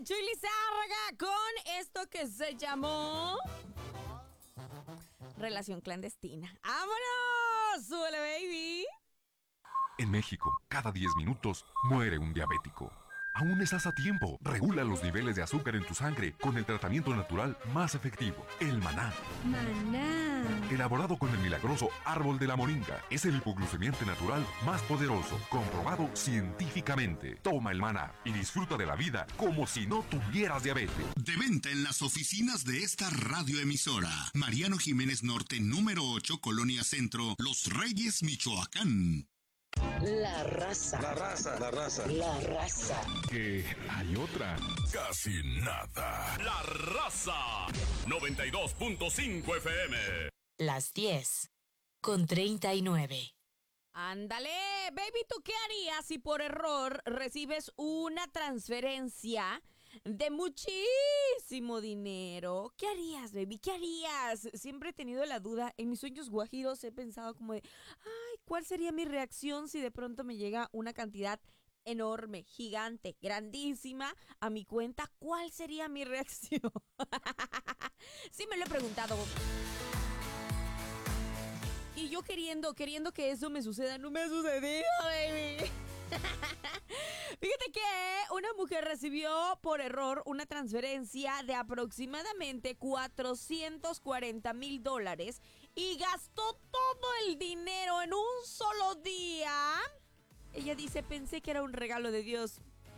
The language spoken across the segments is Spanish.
Chuy Lizárraga con esto que se llamó Relación Clandestina. ¡Vámonos! ¡Súbele, baby! En México, cada 10 minutos muere un diabético. Aún estás a tiempo. Regula los niveles de azúcar en tu sangre con el tratamiento natural más efectivo, el Maná. Maná. Elaborado con el milagroso árbol de la moringa. Es el hipoglucemiante natural más poderoso, comprobado científicamente. Toma el Maná y disfruta de la vida como si no tuvieras diabetes. De venta en las oficinas de esta radioemisora. Mariano Jiménez Norte, número 8, Colonia Centro, Los Reyes, Michoacán. La raza. La raza. La raza. La raza. Que hay otra. Casi nada. La raza. 92.5 FM. Las 10:39. Ándale, baby, ¿tú qué harías si por error recibes una transferencia de muchísimo dinero? ¿Qué harías, baby? ¿Qué harías? Siempre he tenido la duda. En mis sueños guajiros he pensado como de, ay, ¿cuál sería mi reacción si de pronto me llega una cantidad enorme, gigante, grandísima a mi cuenta? ¿Cuál sería mi reacción? Sí me lo he preguntado. Y yo queriendo que eso me suceda, no me ha sucedido, baby. Fíjate que una mujer recibió por error una transferencia de aproximadamente $440,000 y gastó todo el dinero en un solo día. Ella dice, pensé que era un regalo de Dios.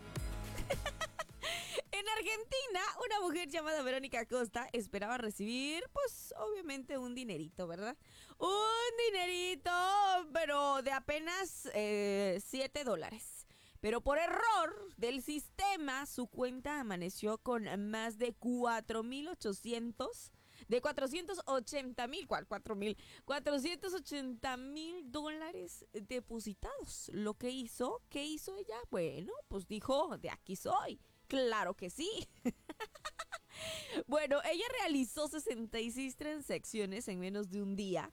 En Argentina, una mujer llamada Verónica Acosta esperaba recibir, pues, obviamente un dinerito, ¿verdad? Un dinerito, pero de apenas $7. Pero por error del sistema, su cuenta amaneció con más de 4,800... De 480,000, ¿cuál? 4,000. $480,000 depositados. Lo que hizo, ¿qué hizo ella? Bueno, pues dijo, de aquí soy. Claro que sí. Bueno, ella realizó 66 transacciones en menos de un día.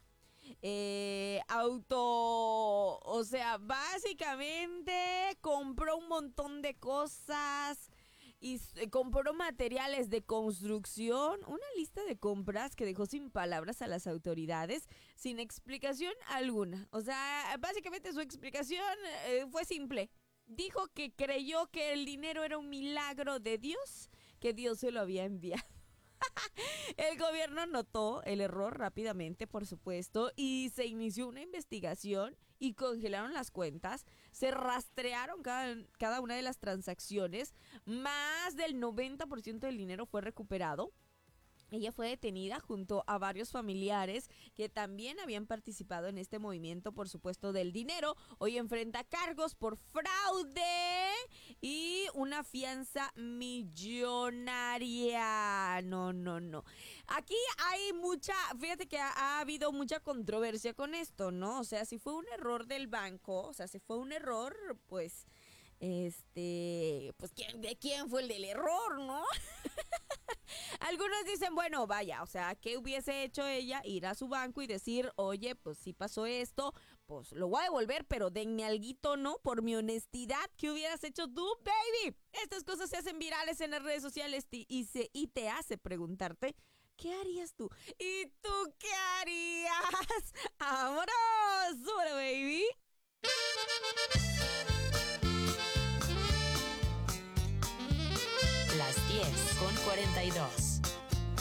O sea, básicamente compró un montón de cosas y compró materiales de construcción, una lista de compras que dejó sin palabras a las autoridades, sin explicación alguna. O sea, básicamente su explicación fue simple. Dijo que creyó que el dinero era un milagro de Dios, que Dios se lo había enviado. El gobierno notó el error rápidamente, por supuesto, y se inició una investigación y congelaron las cuentas. Se rastrearon cada una de las transacciones. Más del 90% del dinero fue recuperado. Ella fue detenida junto a varios familiares que también habían participado en este movimiento, por supuesto, del dinero. Hoy enfrenta cargos por fraude y una fianza millonaria. No. Aquí hay fíjate que ha habido mucha controversia con esto, ¿no? O sea, si fue un error del banco, o sea, si fue un error, pues, pues, ¿de quién fue el del error, no? Algunos dicen, bueno, vaya, o sea, ¿qué hubiese hecho ella? Ir a su banco y decir, oye, pues si pasó esto, pues lo voy a devolver, pero denme alguito, ¿no? Por mi honestidad, ¿qué hubieras hecho tú, baby? Estas cosas se hacen virales en las redes sociales y te hace preguntarte, ¿qué harías tú? ¿Y tú qué harías? ¡Vámonos! ¡Súbele, baby! Las 10:42.